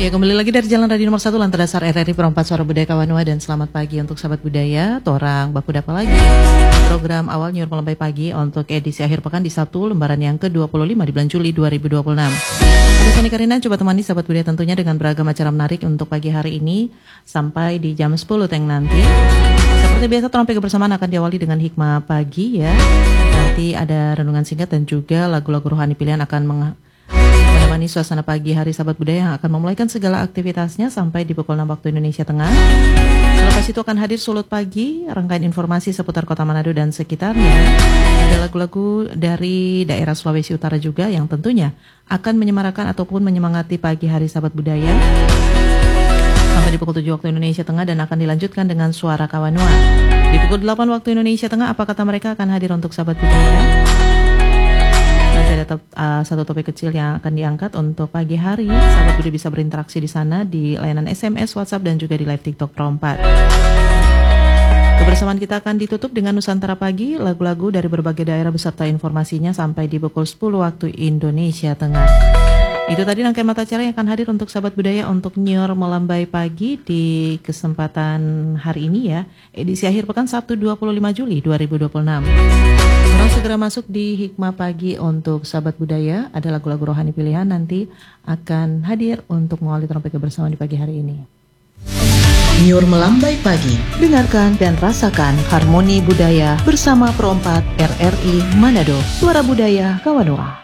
Ya, kembali lagi dari Jalan Radio nomor 1 Lantai Dasar RRI Perempat Suara Budaya Kawanua. Dan selamat pagi untuk sahabat budaya. Torang baku dapa lagi program awal New York Melambai Pagi untuk edisi akhir pekan di Sabtu lembaran yang ke-25 di bulan Juli 2026. Ada Sani Karina coba temani sahabat budaya tentunya dengan beragam acara menarik untuk pagi hari ini sampai di jam 10 teng nanti. Seperti biasa trompet kebersamaan akan diawali dengan hikmah pagi ya. Nanti ada renungan singkat dan juga lagu-lagu rohani pilihan akan menemani suasana pagi hari sahabat budaya yang akan memulaikan segala aktivitasnya sampai di pukul 6 waktu Indonesia Tengah. Selepas itu akan hadir Sulut Pagi, rangkaian informasi seputar kota Manado dan sekitarnya. Ada lagu-lagu dari daerah Sulawesi Utara juga yang tentunya akan menyemarakan ataupun menyemangati pagi hari sahabat budaya sampai di pukul 7 waktu Indonesia Tengah dan akan dilanjutkan dengan Suara Kawanua. Di pukul 8 waktu Indonesia Tengah, apa kata mereka akan hadir untuk sahabat budaya. Nanti ada satu topik kecil yang akan diangkat untuk pagi hari. Sahabat budaya bisa berinteraksi di sana di layanan SMS, WhatsApp dan juga di live TikTok Perempat. Kebersamaan kita akan ditutup dengan Nusantara Pagi, lagu-lagu dari berbagai daerah beserta informasinya sampai di pukul 10 waktu Indonesia Tengah. Itu tadi rangkaian mata acara yang akan hadir untuk sahabat budaya untuk New York Melambai Pagi di kesempatan hari ini ya, edisi akhir pekan Sabtu 25 Juli 2026. Orang segera masuk di Hikmah Pagi untuk sahabat budaya, ada lagu-lagu rohani pilihan nanti akan hadir untuk mengawali trompet kebersamaan di pagi hari ini. New York Melambai Pagi, dengarkan dan rasakan harmoni budaya bersama Perempat RRI Manado, Suara Budaya Kawanua.